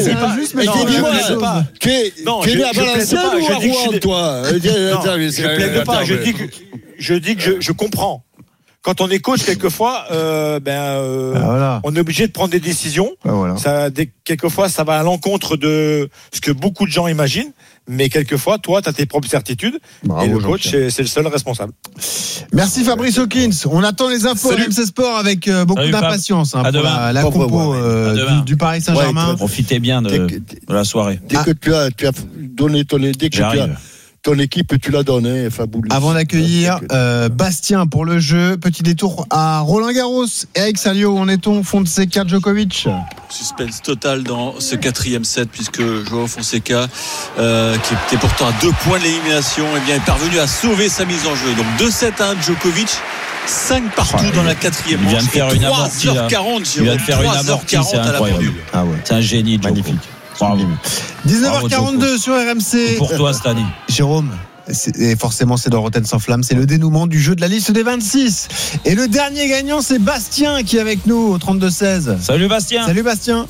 C'est injuste, mais dis-moi pas. Tu es à Valenciennes ou à Rouen, toi? Je plaide pas. Je dis que je comprends. Quand on est coach, quelquefois, on est obligé de prendre des décisions. Quelquefois, ça va à l'encontre de ce que beaucoup de gens imaginent. Mais quelquefois, toi, tu as tes propres certitudes. Et le coach, c'est le seul responsable. Merci Fabrice Hawkins. On attend les infos de MC Sport avec beaucoup d'impatience pour la compo du Paris Saint-Germain. Profitez bien de la soirée. Dès que tu as donné ton équipe, tu la donnes, Faboulous. Avant d'accueillir Bastien pour le jeu, petit détour à Roland-Garros. Eric Salio, où en est-on? Fonseca, Djokovic. Suspense total dans ce 4e set, puisque Joao Fonseca, qui était pourtant à 2 points de l'élimination, est parvenu à sauver sa mise en jeu. Donc 2-7-1 Djokovic, 5 partout dans la 4e manche. Il vient de faire une amortie. 3h40, Il vient de faire une amortie, c'est incroyable. C'est un génie, magnifique. Bravo. 19h42 sur RMC. Pour toi cette année, Jérôme. Et forcément, c'est dans Rotten sans flamme. C'est le dénouement du jeu de la liste des 26. Et le dernier gagnant, c'est Bastien qui est avec nous au 32-16. Salut Bastien. Salut Bastien.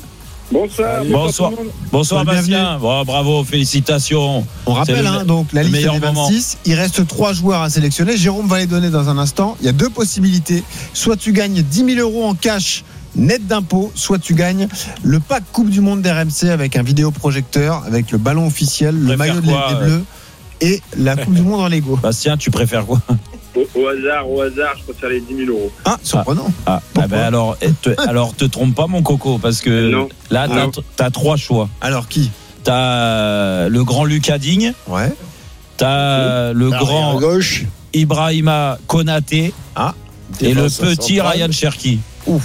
Bonsoir Bastien. Bravo, félicitations. On rappelle donc la liste des 26. Moment. Il reste 3 joueurs à sélectionner. Jérôme va les donner dans un instant. Il y a 2 possibilités. Soit tu gagnes 10 000 euros en cash net d'impôt, soit tu gagnes le pack Coupe du Monde d'RMC avec un vidéoprojecteur, avec le ballon officiel, le maillot de l'Équipe bleue et la Coupe du Monde en Lego. Bastien, tu préfères quoi? Au hasard, je préfère les 10 000 euros. Ah, surprenant. Alors te trompe pas mon coco, parce que là t'as 3 choix. Alors qui? T'as le grand Lucas Digne. Ouais. T'as le grand gauche Ibrahima Konaté. Et le petit Ryan Cherki. Ouf.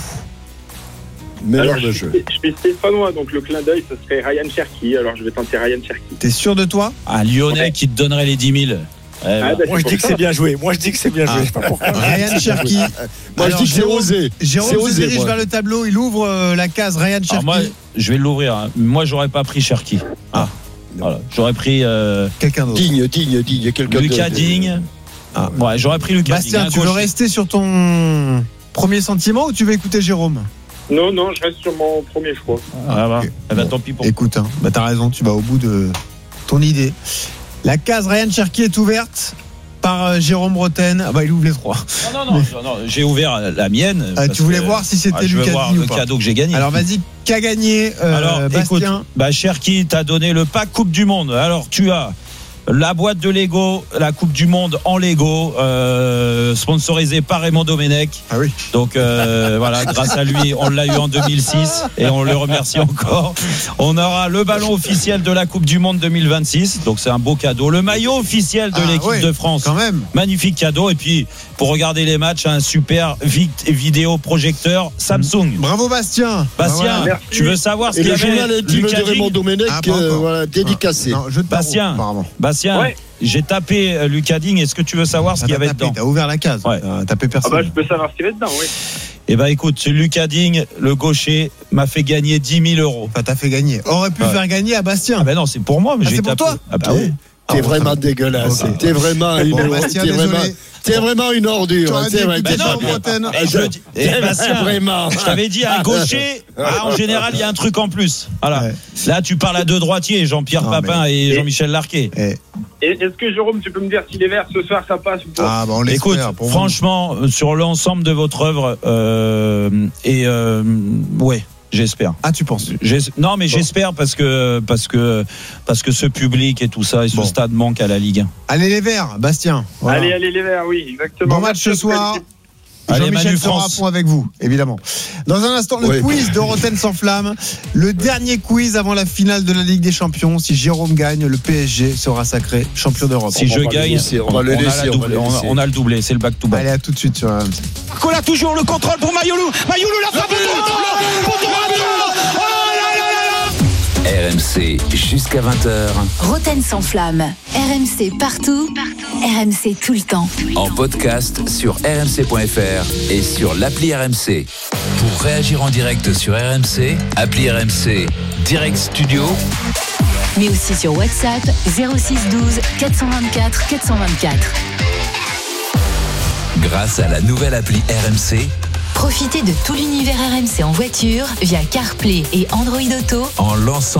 Alors, je suis stéphanois, donc le clin d'œil, ce serait Ryan Cherki. Alors, je vais tenter Ryan Cherki. T'es sûr de toi? Lyonnais qui te donnerait les 10 000. Moi, je dis que c'est bien joué. Ryan Cherki. Moi, je dis que c'est osé. Jérôme se dirige vers le tableau. Il ouvre la case Ryan Cherki. Moi, je vais l'ouvrir. Moi, j'aurais pas pris Cherki. Voilà. J'aurais pris quelqu'un d'autre. Digne. Quelqu'un Lucas Digne. Ouais, j'aurais pris Lucas Digne. Bastien, tu veux rester sur ton premier sentiment ou tu veux écouter Jérôme? Non, je reste sur mon premier choix. Tant pis pour. Écoute, t'as raison, tu vas au bout de ton idée. La case Ryan Cherki est ouverte par Jérôme Roten. Il ouvre les 3. Non, j'ai ouvert la mienne. Tu voulais voir si c'était Lucas Digne ou pas. Le cadeau que j'ai gagné. Alors vas-y, qu'a gagné Bastien? Écoute, Cherki t'a donné le pack Coupe du Monde. Alors tu as la boîte de Lego, la Coupe du Monde en Lego, sponsorisée par Raymond Domenech. Oui. Donc voilà, grâce à lui, on l'a eu en 2006 et on le remercie encore. On aura le ballon officiel de la Coupe du Monde 2026, donc c'est un beau cadeau. Le maillot officiel de l'équipe de France, quand même. Magnifique cadeau. Et puis pour regarder les matchs, un super vidéoprojecteur Samsung. Bravo Bastien. Bastien, tu veux savoir ce qu'il y avait? Le journal intime de Raymond Domenech, dédicacé. Bastien. J'ai tapé Lucas Digne. Est-ce que tu veux savoir ce qu'il y avait dedans? T'as ouvert la case. T'as tapé personne. Je peux savoir ce qu'il y avait dedans, oui. Écoute, Lucas Digne, le gaucher, m'a fait gagner 10 000 euros. T'as fait gagner. Aurait pu faire gagner à Bastien. Non, c'est pour moi. Mais j'ai c'est pour tapé. toi. Oui. T'es vraiment dégueulasse. T'es vraiment une ordure. Bastien, vraiment. Je t'avais dit, un gaucher, en général, il y a un truc en plus. Voilà. Ouais. Là, tu parles à 2 droitiers, Jean-Pierre Papin et Jean-Michel Larquet. Est-ce que, Jérôme, tu peux me dire si les Verts ce soir ça passe ou pas? On écoute, franchement, sur l'ensemble de votre œuvre, ouais. J'espère. Tu penses? Non, mais j'espère parce que ce public et tout ça et ce stade manque à la Ligue 1. Allez les Verts, Bastien. Voilà. Allez les Verts, oui, exactement. Bon match ce soir. Jean-Michel sera à fond avec vous, évidemment. Dans un instant, le quiz de Roten sans flamme. Le dernier quiz avant la finale de la Ligue des Champions. Si Jérôme gagne, le PSG sera sacré champion d'Europe. Si je gagne, on a le doublé. C'est le back-to-back. Allez, à tout de suite sur RMC. Cola toujours le contrôle pour Mayoulou. Mayoulou la frappe. RMC jusqu'à 20h. Roten sans flamme. RMC partout. RMC tout le temps. En podcast sur rmc.fr et sur l'appli RMC. Pour réagir en direct sur RMC, appli RMC Direct Studio. Mais aussi sur WhatsApp 06 12 424 424. Grâce à la nouvelle appli RMC, profitez de tout l'univers RMC en voiture via CarPlay et Android Auto en lançant